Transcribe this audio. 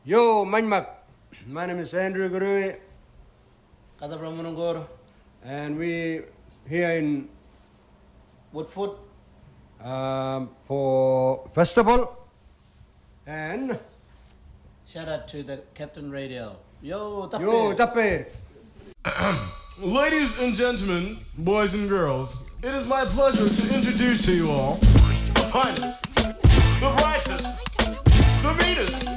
Yo, Manmak. My name is Andrew Gurui. Kata Pramunungur. And we here in Woodfoot. For festival. And Shout out to the Captain Radio. Yo, Tape. yo, Tape. Ladies and gentlemen, boys and girls, it is my pleasure to introduce to you all the finest, the brightest, the meanest,